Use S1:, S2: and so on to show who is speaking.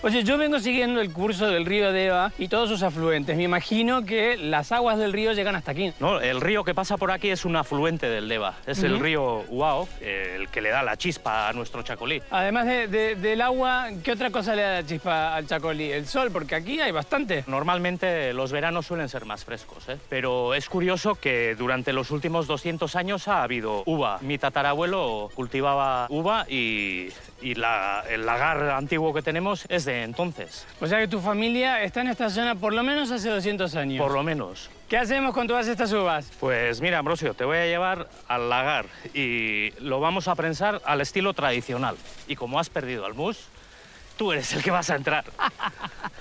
S1: Oye, yo vengo siguiendo el curso del río Deva y todos sus afluentes. Me imagino que las aguas del río llegan hasta aquí.
S2: No, el río que pasa por aquí es un afluente del Deva. Es el río Uao, el que le da la chispa a nuestro Chacolí.
S1: Además del agua, ¿qué otra cosa le da la chispa al Chacolí? El sol, porque aquí hay bastante.
S2: Normalmente los veranos suelen ser más frescos, ¿eh? Pero es curioso que durante los últimos 200 años ha habido uva. Mi tatarabuelo cultivaba uva y el lagar antiguo que tenemos es de entonces.
S1: O sea que tu familia está en esta zona por lo menos hace 200 años.
S2: Por lo menos.
S1: ¿Qué hacemos con todas estas uvas?
S2: Pues mira, Ambrosio, te voy a llevar al lagar y lo vamos a prensar al estilo tradicional. Y como has perdido al mus, tú eres el que vas a entrar.